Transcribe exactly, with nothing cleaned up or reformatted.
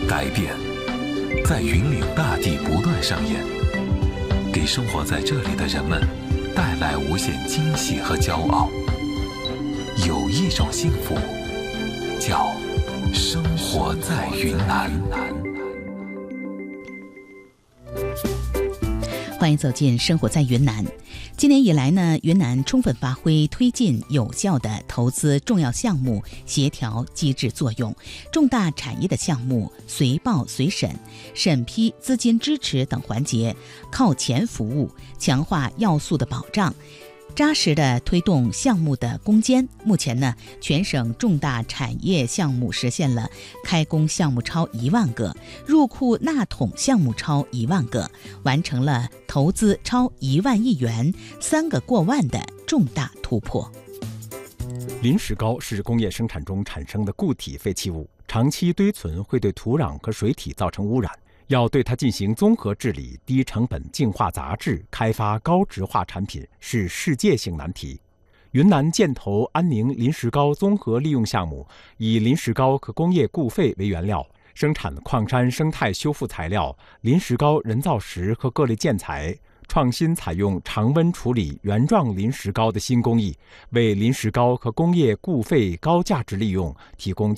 改变在云岭大地不断上演，给生活在这里的人们带来无限惊喜和骄傲。有一种幸福叫生活在云南。 欢迎走进生活在云南。今年以来呢，云南充分发挥推进有效的投资重要项目协调机制作用，重大产业的项目随报随审，审批、资金支持等环节靠前服务，强化要素的保障，扎实地推动项目的攻坚。目前呢，全省重大产业项目实现了开工项目超一万个，入库纳统项目超一万个，完成了投资超一万亿元、三个过万的重大突破。 磷石膏是工业生产中产生的固体废弃物，长期堆存会对土壤和水体造成污染。要对它进行综合治理、低成本净化杂质，开发高质化产品是世界性难题。云南建投安宁磷石膏综合利用项目以磷石膏和工业固废为原料，生产矿山生态修复材料、磷石膏人造石和各类建材，创新采用常温处理原状磷石膏的新工艺，为磷石膏和工业固废高价值利用提供